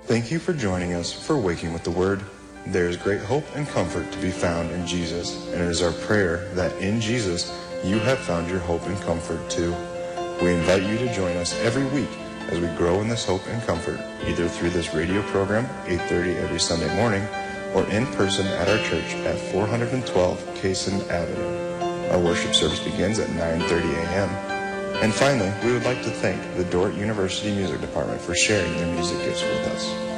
Thank you for joining us for Waking with the Word. There is great hope and comfort to be found in Jesus, and it is our prayer that in Jesus you have found your hope and comfort too. We invite you to join us every week as we grow in this hope and comfort, either through this radio program, 8:30 every Sunday morning, or in person at our church at 412 Kaysen Avenue. Our worship service begins at 9:30 a.m. And finally, we would like to thank the Dordt University Music Department for sharing their music gifts with us.